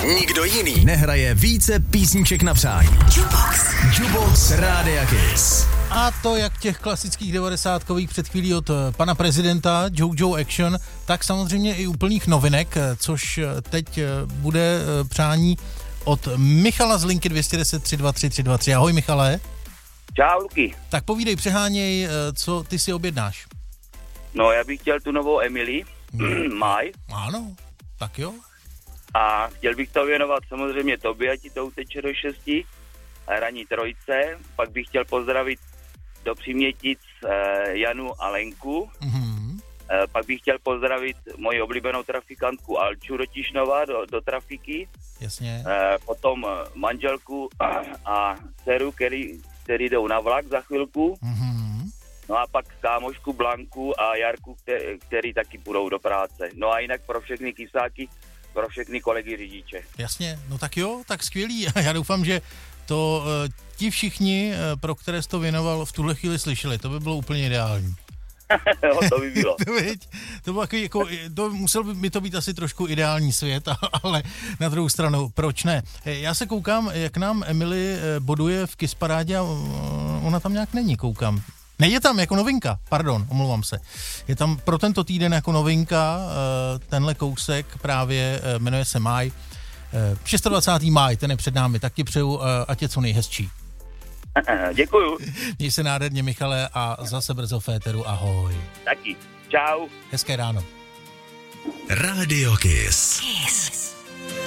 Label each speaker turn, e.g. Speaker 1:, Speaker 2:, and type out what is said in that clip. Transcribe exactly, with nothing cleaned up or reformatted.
Speaker 1: Nikdo jiný nehraje více písniček na přání. Jukebox. Jukebox Rádia Kiss.
Speaker 2: A to jak těch klasických devadesátkových před chvílí od pana prezidenta Jojo Action, tak samozřejmě i úplných novinek, což teď bude přání od Michala z linky dvě jedna nula tři dva tři tři dva tři. Ahoj Michale.
Speaker 3: Čau Luky.
Speaker 2: Tak povídej, přeháněj, co ty si objednáš.
Speaker 3: No, já bych chtěl tu novou Emily, hmm. Maj.
Speaker 2: Ano, tak jo.
Speaker 3: A chtěl bych to věnovat samozřejmě tobě, ať ti to uteče do šesti, ranní trojce. Pak bych chtěl pozdravit do Přímětic eh, Janu a Lenku.
Speaker 2: Mm-hmm.
Speaker 3: Eh, pak bych chtěl pozdravit moji oblíbenou trafikantku Alču do Tišnova, do, do trafiky.
Speaker 2: Jasně.
Speaker 3: Eh, potom manželku a, a dceru, který, který jdou na vlak za chvilku.
Speaker 2: Mm-hmm.
Speaker 3: No a pak kámošku Blanku a Jarku, který, který taky půjdou do práce. No a jinak pro všechny kysáky, pro všechny kolegy řidiče.
Speaker 2: Jasně, no tak jo, tak skvělý. Já doufám, že to uh, ti všichni, uh, pro které jsi to věnoval, v tuhle chvíli slyšeli. To by bylo úplně ideální.
Speaker 3: Jo, to by bylo.
Speaker 2: to, to, bylo jako, to musel by mi to být asi trošku ideální svět, ale na druhou stranu, proč ne? Já se koukám, jak nám Emily boduje v Kiss Parádě a ona tam nějak není, koukám. Ne, je tam jako novinka, pardon, omlouvám se. Je tam pro tento týden jako novinka tenhle kousek, právě jmenuje se Maj. dvacátého šestého máj, ten je před námi, tak ti přeju, ať je co nejhezčí.
Speaker 3: Děkuju.
Speaker 2: Měj se nádherně, Michale, a zase brzo v éteru, ahoj.
Speaker 3: Taky, čau.
Speaker 2: Hezké ráno.
Speaker 1: Rádio Kiss. Kiss.